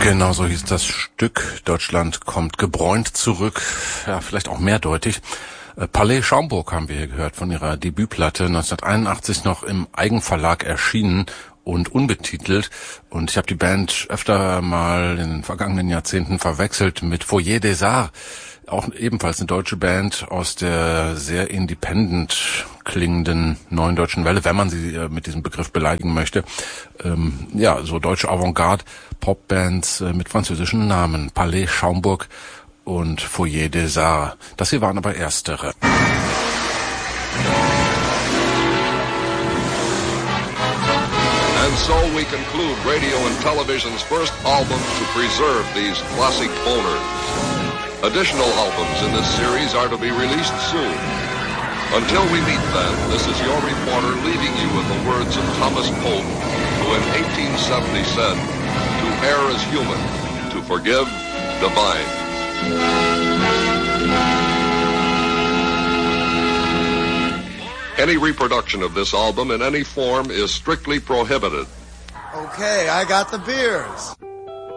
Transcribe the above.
Genau so hieß das Stück. Deutschland kommt gebräunt zurück. Ja, vielleicht auch mehrdeutig. Palais Schaumburg haben wir hier gehört von ihrer Debütplatte, 1981 noch im Eigenverlag erschienen und unbetitelt. Und ich habe die Band öfter mal in den vergangenen Jahrzehnten verwechselt mit Foyer des Arts. Auch ebenfalls eine deutsche Band aus der sehr independent klingenden neuen deutschen Welle, wenn man sie mit diesem Begriff beleidigen möchte. Ja, so deutsche Avantgarde-Popbands mit französischen Namen. Palais Schaumburg und Foyer des Arts. Das hier waren aber erstere. And so we conclude radio and television's first album to preserve these classic owners. Additional albums in this series are to be released soon. Until we meet then, this is your reporter leaving you with the words of Thomas Pope, who in 1870 said, "To err is human, to forgive, divine." Any reproduction of this album in any form is strictly prohibited. Okay, I got the beers.